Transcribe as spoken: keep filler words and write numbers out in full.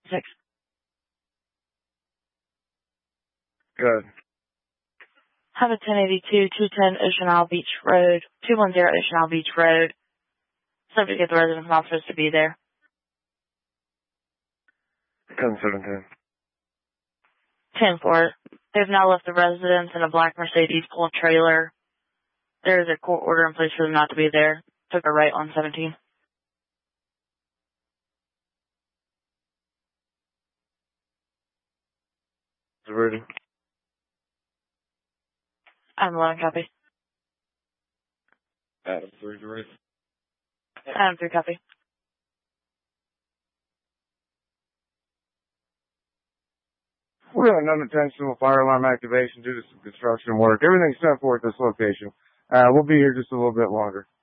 Six. Good. Have a ten eighty-two, two ten Ocean Isle Beach Road, two one zero Ocean Isle Beach Road. Subject at the residence not supposed to be there. ten seventeen. ten four. They've now left the residence in a black Mercedes pulled trailer. There is a court order in place for them not to be there. Took a right on seventeen. Ready. Adam eleven copy. Adam three, ready. Adam three copy. We have an unintentional fire alarm activation due to some construction work. Everything's set for at this location. Uh, we'll be here just a little bit longer.